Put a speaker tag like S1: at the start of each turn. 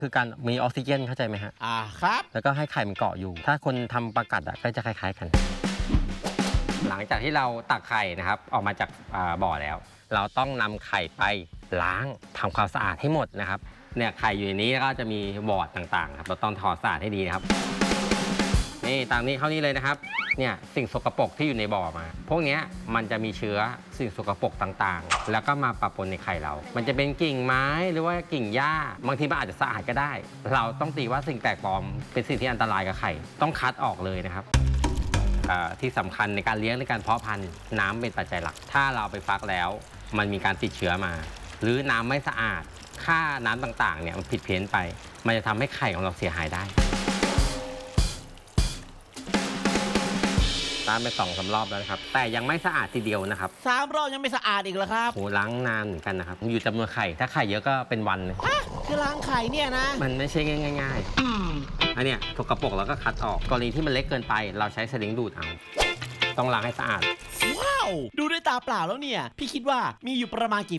S1: คือการมีออกซิเจนเข้าใจไหมฮะ
S2: ครับ
S1: แล้วก็ให้ไข่มันเกาะอยู่ ถ้าคนทำปลากัดก็จะคล้ายๆกัน หลังจากที่เราตักไข่นะครับออกมาจากบ่อแล้ว เราต้องนำไข่ไปล้างทำความสะอาดให้หมดนะครับเนี่ยไข่อยู่ในนี้แล้วก็จะมีวอร์ดต่างๆครับเราต้องถอดสะอาดให้ดีนะครับนี่ตามนี้เข้านี้เลยนะครับเนี่ยสิ่งสกปรกที่อยู่ในบ่อมาพวกนี้มันจะมีเชื้อสิ่งสกปรกต่างๆแล้วก็มาปะปนในไข่เรา มันจะเป็นกิ่งไม้หรือว่ากิ่งหญ้าบางทีมันอาจจะสะอาดก็ได้ เราต้องตีว่าสิ่งแปลกปลอมเป็นสิ่งที่อันตรายกับไข่ต้องคัดออกเลยนะครับที่สำคัญในการเลี้ยงในการเพาะพันธุ์น้ำเป็นปัจจัยหลักถ้าเราไปฟักแล้วมันมีการติดเชื้อมา หรือน้ำไม่สะอาดค่าน้ำต่างๆเนี่ยมันผิดเพี้ยนไปมันจะทำให้ไข่ของเราเสียหายได้ตามไป2-3 รอบแล้วนะครับแต่ยังไม่สะอาดทีเดียวนะครับ
S2: 3 รอบยังไม่สะอาดอีกเหรอครับ
S1: โหล้างนานเหมือนกันนะครับอยู่จำนวนไข่ถ้าไข่เยอะก็เป็นวันเลย
S2: คือล้างไข่เนี่ยนะ
S1: มันไม่ใช่ง่ายๆอันเนี้ยสกปรกเราก็คัดออกกรณีที่มันเล็กเกินไปเราใช้สลิงดูดเอาต้องล้างให้สะอาด
S2: ว้าวดูด้วยตาเปล่าแล้วเนี่ยพี่คิดว่ามีอยู่ประมาณกี่